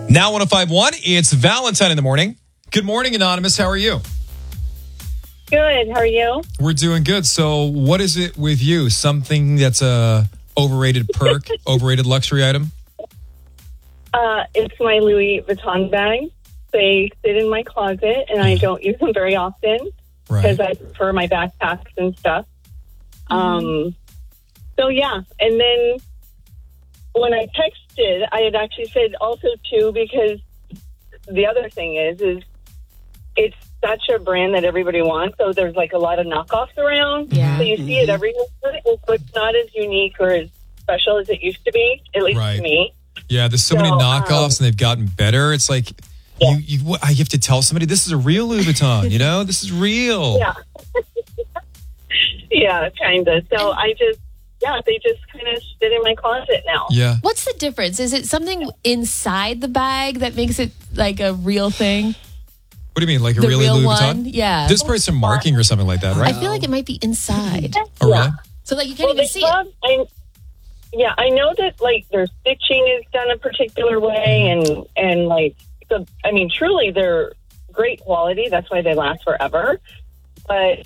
Now 105.1, it's Valentine in the morning. Good morning, Anonymous. How are you? Good. How are you? We're doing good. So what is it with you? Something that's a overrated perk, overrated luxury item? It's my Louis Vuitton bag. They sit in my closet, and I don't use them very often because I prefer my backpacks and stuff. So, yeah. And then when I texted, I had actually said also, too, because the other thing is it's such a brand that everybody wants. So there's like a lot of knockoffs around. Yeah. So you see it everywhere. So it's not as unique or as special as it used to be, at least to me. Yeah, there's so many knockoffs and they've gotten better. It's like you have to tell somebody this is a real Louis Vuitton, you know? This is real. Yeah. Yeah, kind of. So they just kind of sit in my closet now. Yeah. What's the difference? Is it something inside the bag that makes it like a real thing? What do you mean, like a The really real Louis one? Vuitton? Yeah. There's probably some marking or something like that, right? I feel like it might be inside. Oh, really? So like you can't even see it. I know that like their stitching is done a particular way, and like, so, I mean, truly they're great quality. That's why they last forever. But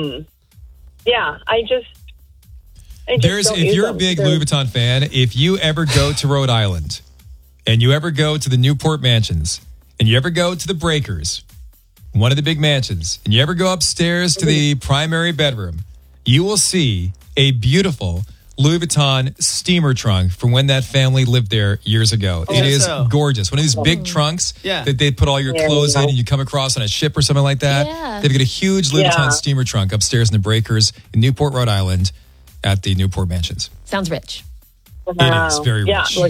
If you're a big Louis Vuitton fan, if you ever go to Rhode Island and you ever go to the Newport Mansions and you ever go to the Breakers, one of the big mansions, and you ever go upstairs to the primary bedroom, you will see a beautiful Louis Vuitton steamer trunk from when that family lived there years ago. It is gorgeous. One of these big trunks that they put all your clothes in and you come across on a ship or something like that. Yeah. They've got a huge Louis Vuitton steamer trunk upstairs in the Breakers in Newport, Rhode Island at the Newport Mansions. Sounds rich. Wow. It is very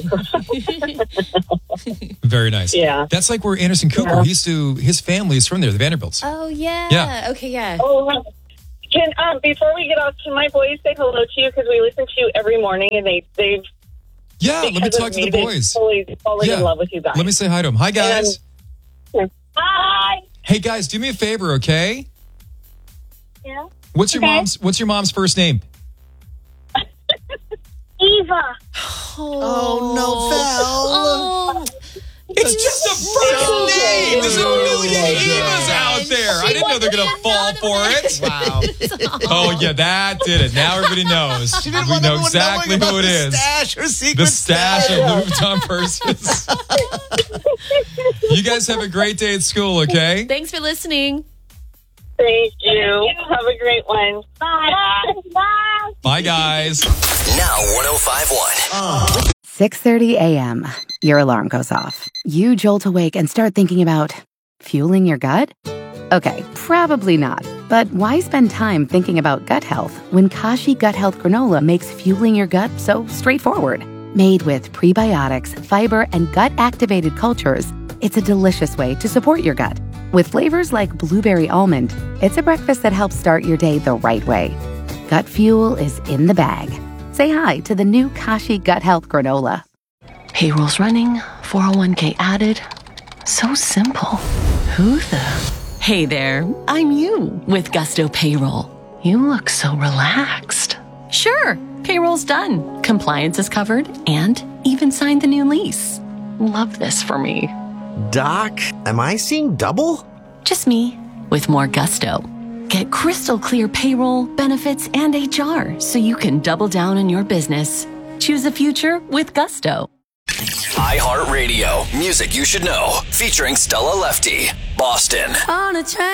rich. Very nice. Yeah. That's like where Anderson Cooper, his family is from there, the Vanderbilts. Oh, yeah. Yeah. Okay, yeah. Oh, can before we get off, can my boys say hello to you? Because we listen to you every morning, and they've let me talk to the boys. They've fallen in love with you guys. Let me say hi to them. Hi, guys. Hi. Hey, guys, do me a favor, okay? Yeah. What's your mom's first name? Eva. Oh, no, Val. It's just a first name. There's a million Evas out there. I didn't know they're going to fall for it. Wow. Oh, yeah, that did it. Now everybody knows. We know exactly who it is. The stash of Louis Vuitton purses. You guys have a great day at school, okay? Thanks for listening. Thank you. Have a great one. Bye. Bye. Bye, guys. Now 105.1. 6:30 a.m. Your alarm goes off. You jolt awake and start thinking about fueling your gut? Okay, probably not. But why spend time thinking about gut health when Kashi Gut Health Granola makes fueling your gut so straightforward? Made with prebiotics, fiber, and gut-activated cultures, it's a delicious way to support your gut. With flavors like blueberry almond, it's a breakfast that helps start your day the right way. Gut fuel is in the bag. Say hi to the new Kashi Gut Health Granola. Payroll's running, 401k added. So simple. Who the? Hey there, I'm you with Gusto Payroll. You look so relaxed. Sure, payroll's done. Compliance is covered and even signed the new lease. Love this for me. Doc, am I seeing double? Just me with more Gusto. Get crystal clear payroll, benefits, and HR so you can double down on your business. Choose a future with Gusto. iHeartRadio. Music you should know. Featuring Stella Lefty. Boston. On a train.